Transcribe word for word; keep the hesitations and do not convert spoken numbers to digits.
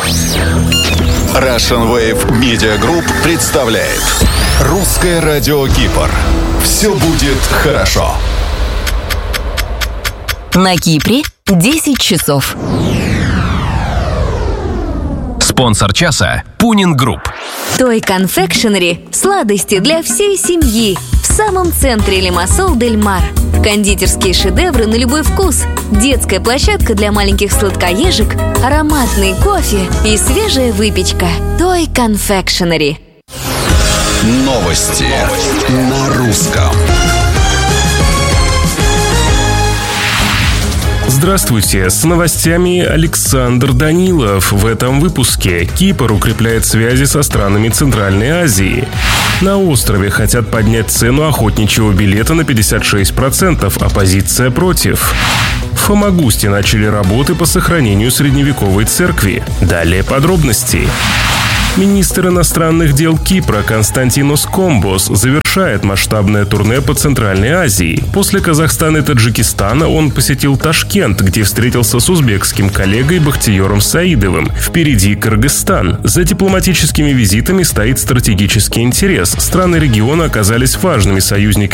Russian Wave Media Group представляет Русское радио Кипр. Все будет хорошо. На Кипре десять часов. Спонсор часа – Пунин Групп. Той Confectionery – сладости для всей семьи в самом центре Лимассол-дель-Мар. Кондитерские шедевры на любой вкус, детская площадка для маленьких сладкоежек, ароматный кофе и свежая выпечка. Той Confectionery. Новости на русском. Здравствуйте, с новостями Александр Данилов. В этом выпуске Кипр укрепляет связи со странами Центральной Азии. На острове хотят поднять цену охотничьего билета на пятьдесят шесть процентов, оппозиция против. В Фомагусте начали работы по сохранению средневековой церкви. Далее подробности. Министр иностранных дел Кипра Константинос Комбос завершает масштабное турне по Центральной Азии. После Казахстана и Таджикистана он посетил Ташкент, где встретился с узбекским коллегой Бахтиером Саидовым. Впереди Кыргызстан. За дипломатическими визитами стоит стратегический интерес. Страны региона оказались важными союзниками